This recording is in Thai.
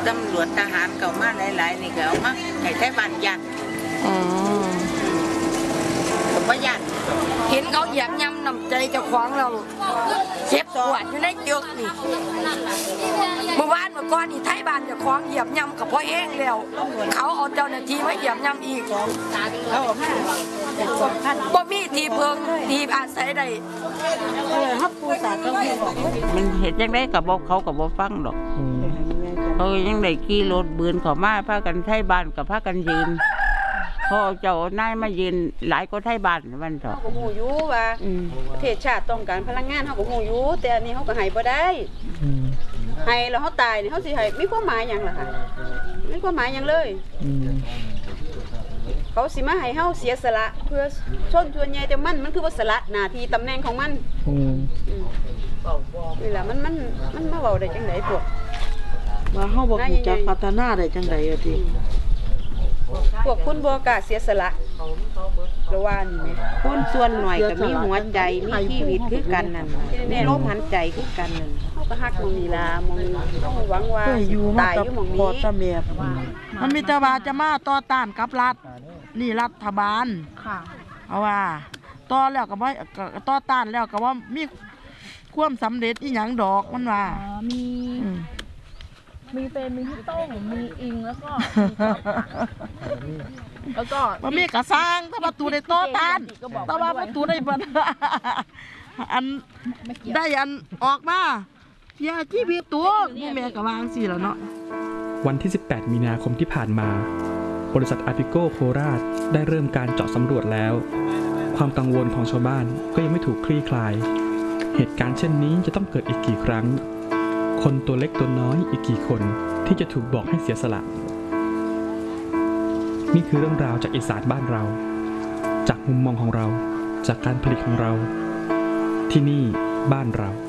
ตำรวจทหารเก่ามาหลายๆนี่ก็เอามาให้ไทบ้านยันผมว่ายันเห็นเขาเหยียบย่ำน้ำใจเจ้าของเราเจ็บปวดอยู่ในจึกนี่เมื่อวานเมื่อก่อนนี่ไทยบ้านเจ้าของเหยียบย่ำกับพ่อแห้งแล้วเขาเอาเจ้าหน้าที่มาเหยียบย่ำอีกเขาบอกบ่มีที่เพิงที่อาศัยใดฮับปูสาเขามันเห็นยังไงกับบอกเขากับบอกฟังหรอกเขายังได้ขี่รถบืนเขามาพากันไทยบ้านกับพากันยืนพอเจ้านายมายืนหลายก็ไทยบ้านมันเถอะเขาก็หูอยู่ว่าประเทศชาติต้องการพลังงานเขาก็หูอยู่แต่อันนี้เขาก็ให้บ่ได้ให้แล้วเขาตายนี่เขาสิให้มีความหมายอย่างล่ะค่ะมีความหมายอย่างเลยเขาสิมาให้เขาเสียสละเพื่อชนชวนใหญ่แต่มันคือว่าสละหน้าที่ตำแหน่งของมันนี่แหละมันมาเว้าได้จังได๋พวกว่าเฮาบ่รู้จักพัฒนาได้จังได๋อะติพวกคุณบ่กล้าเสียสละระว่านี่แม่คนส่วนหน่อยก็มีหัวใจมีชีวิตคือกันนั่นมีลมหายใจคือกันนั่นเฮาก็ฮักมองนี่ล่ะมองต้องหวังว่าตายอยู่หม่องนี้พ่อตาแม่มันมีแต่ว่าจะมาต่อต้านกับรัฐนี่รัฐบาลค่ะเอาว่าต่อแล้วก็บ่ต่อต้านแล้วก็ว่ามีความสำเร็จอีหยังดอกมันว่ามีเป็นมีที่ต้งมีอิงแล้วก็มันมีกระซังถ้าประตูในโต๊ะทานแต่ว่าประตูในบันอันได้อันออกมาอย่าที่พี่ตัวผู้แม่กระวางสิแล้วเนาะวันที่ 18 มีนาคมที่ผ่านมาบริษัทอาปิโกโคราชได้เริ่มการเจาะสำรวจแล้วความกังวลของชาวบ้านก็ยังไม่ถูกคลี่คลายเหตุการณ์เช่นนี้จะต้องเกิดอีกกี่ครั้งคนตัวเล็กตัวน้อยอีกกี่คนที่จะถูกบอกให้เสียสละนี่คือเรื่องราวจากอีสานบ้านเราจากมุมมองของเราจากการผลิตของเราที่นี่บ้านเรา